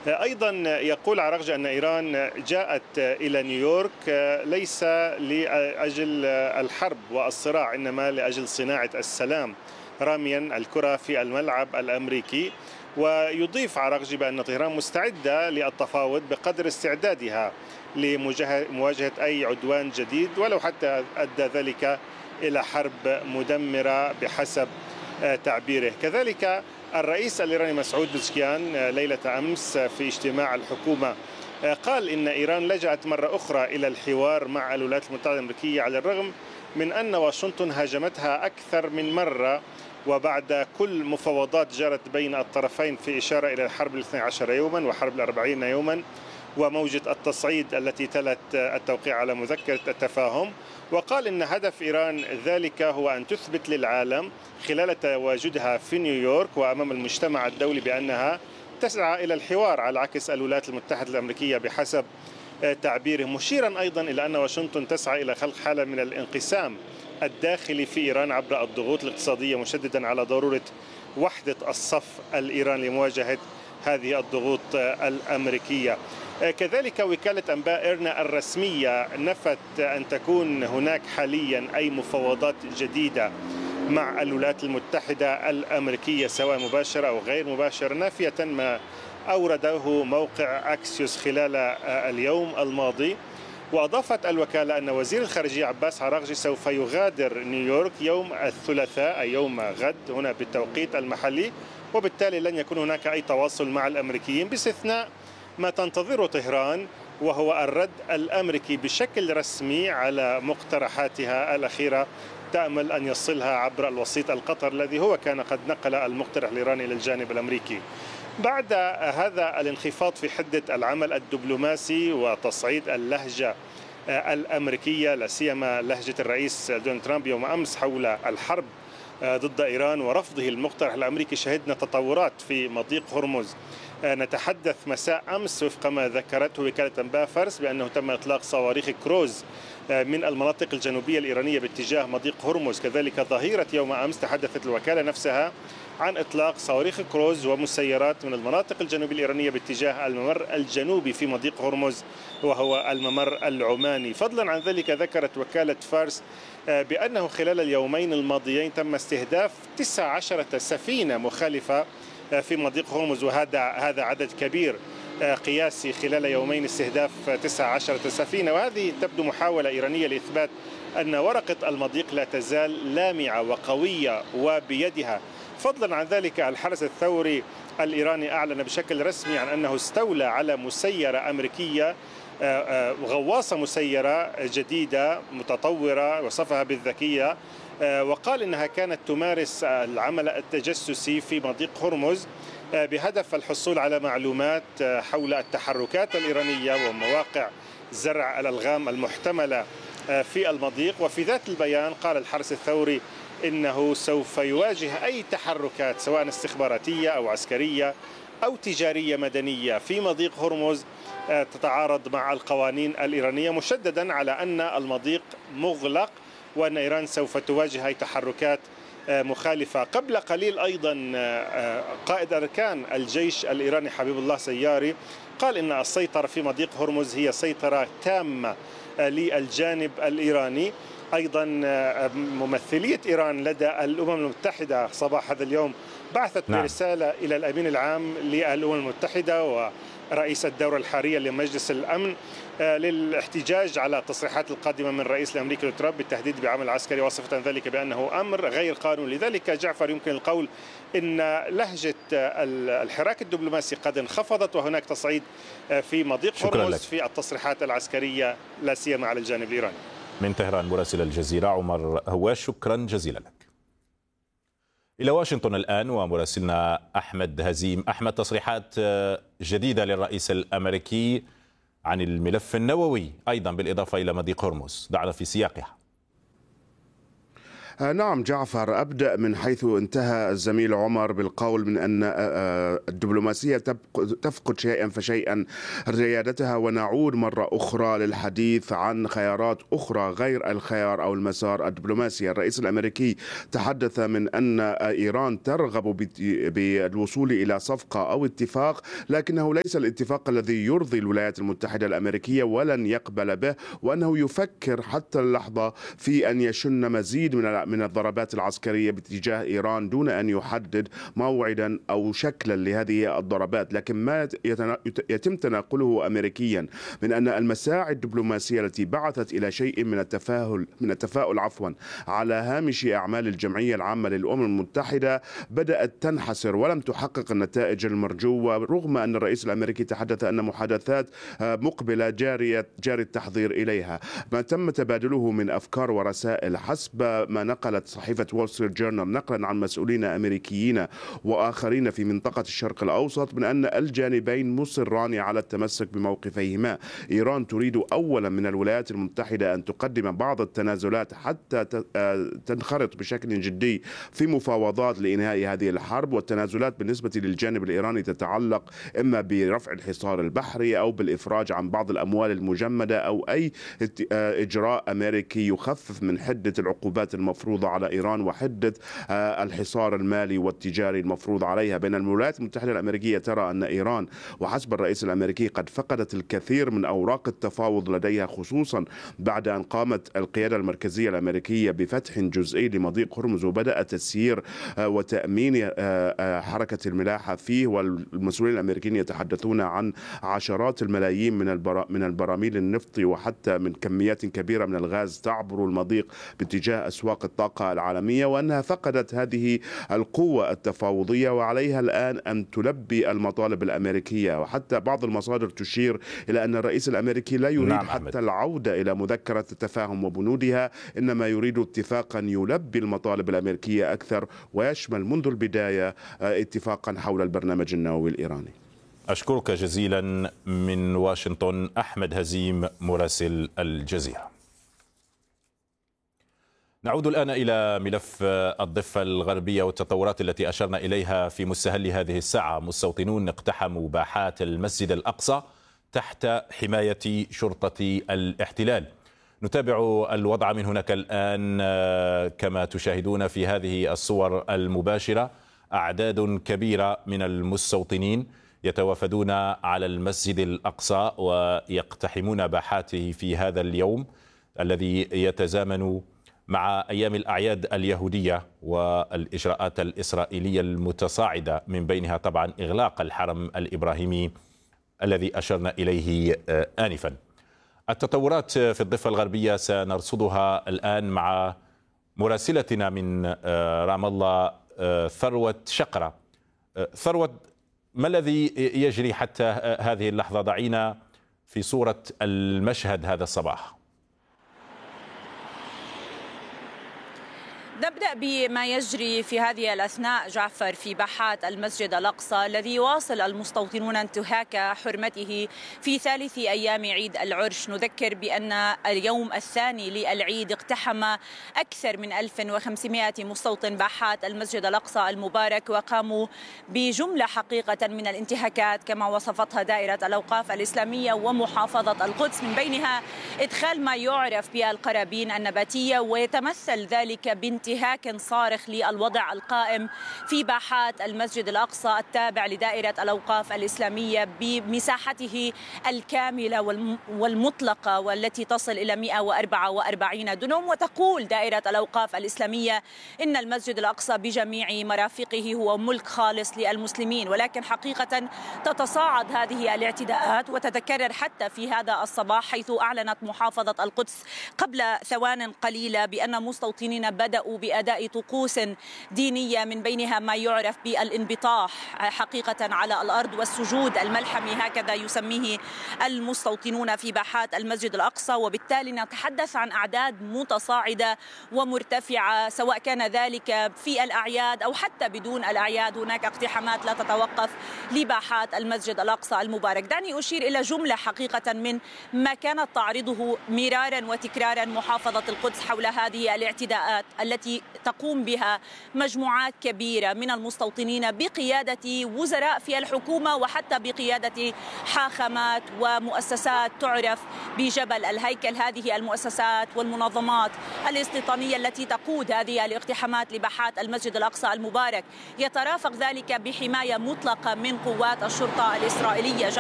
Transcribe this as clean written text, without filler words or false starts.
أيضا يقول عراقجي أن إيران جاءت إلى نيويورك ليس لأجل الحرب والصراع، إنما لأجل صناعة السلام، راميا الكرة في الملعب الأمريكي. ويضيف عراقجي بأن طهران مستعدة للتفاوض بقدر استعدادها لمواجهة أي عدوان جديد، ولو حتى أدى ذلك إلى حرب مدمرة بحسب تعبيره. كذلك الرئيس الإيراني مسعود بزكيان ليلة أمس في اجتماع الحكومة قال إن إيران لجأت مرة أخرى إلى الحوار مع الولايات المتحدة الأمريكية، على الرغم من أن واشنطن هاجمتها أكثر من مرة، وبعد كل مفاوضات جرت بين الطرفين في إشارة إلى الحرب 12 يوما وحرب 40 يوما وموجة التصعيد التي تلت التوقيع على مذكرة التفاهم. وقال إن هدف إيران ذلك هو أن تثبت للعالم خلال تواجدها في نيويورك وأمام المجتمع الدولي بأنها تسعى إلى الحوار، على عكس الولايات المتحدة الأمريكية بحسب تعبيره، مشيرا أيضا إلى أن واشنطن تسعى إلى خلق حالة من الانقسام الداخلي في إيران عبر الضغوط الاقتصادية، مشددا على ضرورة وحدة الصف الإيراني لمواجهة هذه الضغوط الأمريكية. كذلك وكالة أنباء إيرنا الرسمية نفت أن تكون هناك حاليا أي مفاوضات جديدة مع الولايات المتحدة الأمريكية سواء مباشرة أو غير مباشرة، نافية ما أورده موقع أكسيوس خلال اليوم الماضي. وأضافت الوكالة أن وزير الخارجية عباس عراقجي سوف يغادر نيويورك يوم الثلاثاء، أي يوم غد هنا بالتوقيت المحلي، وبالتالي لن يكون هناك أي تواصل مع الأمريكيين باستثناء ما تنتظره طهران، وهو الرد الأمريكي بشكل رسمي على مقترحاتها الأخيرة تأمل أن يصلها عبر الوسيط القطر الذي هو كان قد نقل المقترح الإيراني إلى الجانب الأمريكي. بعد هذا الانخفاض في حدة العمل الدبلوماسي وتصعيد اللهجة الأمريكية، لا سيما لهجة الرئيس دونالد ترامب يوم أمس حول الحرب ضد إيران ورفضه المقترح الأمريكي، شهدنا تطورات في مضيق هرمز. نتحدث مساء أمس وفق ما ذكرته وكالة أنباء فارس بأنه تم إطلاق صواريخ كروز من المناطق الجنوبية الإيرانية باتجاه مضيق هرمز. كذلك ظهيرة يوم أمس تحدثت الوكالة نفسها عن إطلاق صواريخ كروز ومسيرات من المناطق الجنوبية الإيرانية باتجاه الممر الجنوبي في مضيق هرمز وهو الممر العماني. فضلا عن ذلك ذكرت وكالة فارس بأنه خلال اليومين الماضيين تم استهداف 19 سفينة مخالفة في مضيق هرمز، وهذا عدد كبير قياسي خلال يومين، استهداف 19 سفينة، وهذه تبدو محاولة إيرانية لإثبات أن ورقة المضيق لا تزال لامعة وقوية وبيدها. فضلا عن ذلك الحرس الثوري الإيراني أعلن بشكل رسمي عن أنه استولى على مسيرة أمريكية، غواصة مسيرة جديدة متطورة وصفها بالذكية، وقال إنها كانت تمارس العمل التجسسي في مضيق هرمز بهدف الحصول على معلومات حول التحركات الإيرانية ومواقع زرع الألغام المحتملة في المضيق. وفي ذات البيان قال الحرس الثوري إنه سوف يواجه أي تحركات سواء استخباراتية أو عسكرية أو تجارية مدنية في مضيق هرمز تتعارض مع القوانين الإيرانية، مشددا على أن المضيق مغلق وأن إيران سوف تواجه أي تحركات مخالفة. قبل قليل أيضا قائد أركان الجيش الإيراني حبيب الله سياري قال إن السيطرة في مضيق هرمز هي سيطرة تامة للجانب الإيراني. أيضا ممثلية إيران لدى الأمم المتحدة صباح هذا اليوم بعثت برسالة إلى الأمين العام للأمم المتحدة ورئيس الدورة الحالية لمجلس الأمن للاحتجاج على التصريحات القادمة من الرئيس الأمريكي ترامب بالتهديد بعمل عسكري، وصفة ذلك بأنه أمر غير قانوني. لذلك جعفر يمكن القول إن لهجة الحراك الدبلوماسي قد انخفضت وهناك تصعيد في مضيق هرمز في التصريحات العسكرية لا سيما على الجانب الإيراني. من طهران مراسل الجزيرة عمر هواش، شكرا جزيلا لك. إلى واشنطن الآن ومراسلنا أحمد هزيم. أحمد، تصريحات جديدة للرئيس الأمريكي عن الملف النووي أيضا بالإضافة إلى مضيق هرمز، دعنا في سياقها. نعم جعفر، أبدأ من حيث انتهى الزميل عمر بالقول من أن الدبلوماسية تفقد شيئا فشيئا ريادتها، ونعود مرة أخرى للحديث عن خيارات أخرى غير الخيار أو المسار الدبلوماسي. الرئيس الأمريكي تحدث من أن إيران ترغب بالوصول إلى صفقة أو اتفاق، لكنه ليس الاتفاق الذي يرضي الولايات المتحدة الأمريكية ولن يقبل به، وأنه يفكر حتى اللحظة في أن يشن مزيد من الضربات العسكرية باتجاه إيران دون أن يحدد موعدا أو شكلا لهذه الضربات. لكن ما يتم تناقله أمريكيا من أن المساعي الدبلوماسية التي بعثت إلى شيء من التفاؤل على هامش أعمال الجمعية العامة للأمم المتحدة بدأت تنحسر ولم تحقق النتائج المرجوة، رغم أن الرئيس الأمريكي تحدث أن محادثات مقبلة جاري التحضير إليها. ما تم تبادله من أفكار ورسائل حسب ما نقلت صحيفة وول ستريت جورنال نقلا عن مسؤولين أمريكيين وآخرين في منطقة الشرق الأوسط من أن الجانبين مصران على التمسك بموقفيهما. إيران تريد أولا من الولايات المتحدة أن تقدم بعض التنازلات حتى تنخرط بشكل جدي في مفاوضات لإنهاء هذه الحرب، والتنازلات بالنسبة للجانب الإيراني تتعلق إما برفع الحصار البحري أو بالإفراج عن بعض الأموال المجمدة أو أي إجراء أمريكي يخفف من حدة العقوبات المفروضة على إيران وحدة الحصار المالي والتجاري المفروض عليها. بين الولايات المتحدة الأمريكية ترى أن إيران وحسب الرئيس الأمريكي قد فقدت الكثير من أوراق التفاوض لديها، خصوصا بعد أن قامت القيادة المركزية الأمريكية بفتح جزئي لمضيق هرمز وبدأ تسيير وتأمين حركة الملاحة فيه، والمسؤولين الأمريكيين يتحدثون عن عشرات الملايين من البراميل النفط وحتى من كميات كبيرة من الغاز تعبر المضيق باتجاه أسواق الطاقة العالمية، وأنها فقدت هذه القوة التفاوضية وعليها الآن أن تلبي المطالب الأمريكية. وحتى بعض المصادر تشير إلى أن الرئيس الأمريكي لا يريد حتى العودة إلى مذكرة التفاهم وبنودها، إنما يريد اتفاقا يلبي المطالب الأمريكية أكثر ويشمل منذ البداية اتفاقا حول البرنامج النووي الإيراني. أشكرك جزيلا من واشنطن أحمد هزيم مراسل الجزيرة. نعود الآن إلى ملف الضفة الغربية والتطورات التي أشرنا إليها في مستهل هذه الساعة. مستوطنون اقتحموا باحات المسجد الأقصى تحت حماية شرطة الاحتلال. نتابع الوضع من هناك الآن كما تشاهدون في هذه الصور المباشرة. أعداد كبيرة من المستوطنين يتوافدون على المسجد الأقصى ويقتحمون باحاته في هذا اليوم الذي يتزامن مع أيام الأعياد اليهودية والإجراءات الإسرائيلية المتصاعدة، من بينها طبعا إغلاق الحرم الإبراهيمي الذي أشرنا إليه آنفا. التطورات في الضفة الغربية سنرصدها الآن مع مراسلتنا من رام الله ثروت شقرة. ثروت، ما الذي يجري حتى هذه اللحظة؟ ضعينا في صورة المشهد هذا الصباح. نبدأ بما يجري في هذه الأثناء جعفر في باحات المسجد الأقصى الذي يواصل المستوطنون انتهاك حرمته في ثالث أيام عيد العرش. نذكر بأن اليوم الثاني للعيد اقتحم أكثر من 1500 مستوطن باحات المسجد الأقصى المبارك وقاموا بجملة حقيقة من الانتهاكات كما وصفتها دائرة الأوقاف الإسلامية ومحافظة القدس، من بينها إدخال ما يعرف بالقرابين النباتية، ويتمثل ذلك بانتهاك صارخ للوضع القائم في باحات المسجد الأقصى التابع لدائرة الأوقاف الإسلامية بمساحته الكاملة والمطلقة والتي تصل إلى 144 دنم. وتقول دائرة الأوقاف الإسلامية إن المسجد الأقصى بجميع مرافقه هو ملك خالص للمسلمين، ولكن حقيقة تتصاعد هذه الاعتداءات وتتكرر حتى في هذا الصباح، حيث أعلنت محافظة القدس قبل ثوان قليلة بأن مستوطنين بدأوا بأداء طقوس دينية من بينها ما يعرف بالانبطاح حقيقة على الأرض والسجود الملحمي، هكذا يسميه المستوطنون في باحات المسجد الأقصى. وبالتالي نتحدث عن أعداد متصاعدة ومرتفعة، سواء كان ذلك في الأعياد أو حتى بدون الأعياد. هناك اقتحامات لا تتوقف لباحات المسجد الأقصى المبارك. دعني أشير إلى جملة حقيقة من ما كانت تعرضه مرارا وتكرارا محافظة القدس حول هذه الاعتداءات التي التي تقوم بها مجموعات كبيرة من المستوطنين بقيادة وزراء في الحكومة وحتى بقيادة حاخامات ومؤسسات تعرف بجبل الهيكل. هذه المؤسسات والمنظمات الاستيطانية التي تقود هذه الاقتحامات لباحات المسجد الأقصى المبارك يترافق ذلك بحماية مطلقة من قوات الشرطة الإسرائيلية.